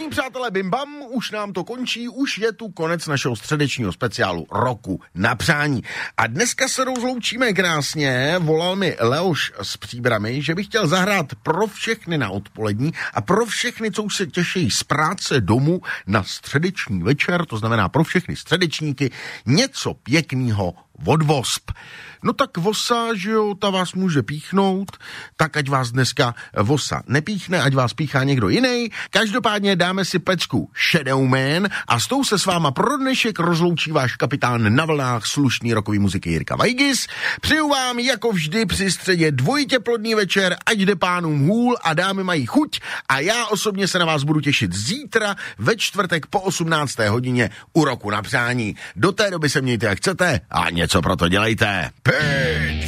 Vážení přátelé, bim bam, už nám to končí, už je tu konec našeho středečního speciálu Roku na přání. A dneska se rozloučíme krásně, volal mi Leoš z Příbrami, že bych chtěl zahrát pro všechny na odpolední a pro všechny, co už se těší z práce domů na středeční večer, to znamená pro všechny středečníky, něco pěkného od VOSP. No tak vosa, že jo, ta vás může píchnout, tak ať vás dneska vosa nepíchne, ať vás píchá někdo jiný. Každopádně dáme si pecku Shadowman a s tou se s váma pro dnešek rozloučí váš kapitán na vlnách slušný rokový muziky Jirka Vajgis. Přeju vám jako vždy při středě dvojitě plodný večer, ať jde pánům hůl a dámy mají chuť a já osobně se na vás budu těšit zítra ve čtvrtek po 18. hodině u Roku na přání. Do té doby se mějte jak chcete a něco pro to dělejte. Peace!